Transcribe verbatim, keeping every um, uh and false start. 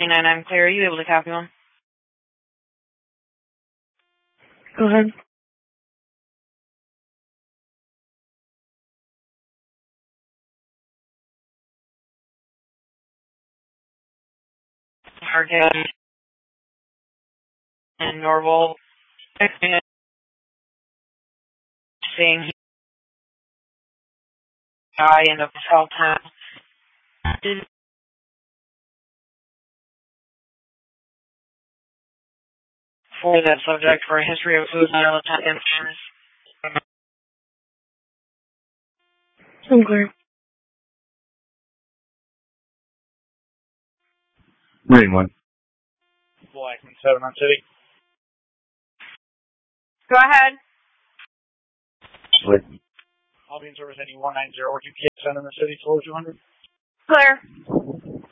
nine nine clear. Are you able to copy one? Go ahead. Arcade and Norval. Seeing he guy in the cell town. For that subject for a history of food and insurance. I'm clear. Marine one. Blackman seven on City. Go ahead. Wait. Albion service any one nine zero or two K seven in the city, floor two hundred. Clear.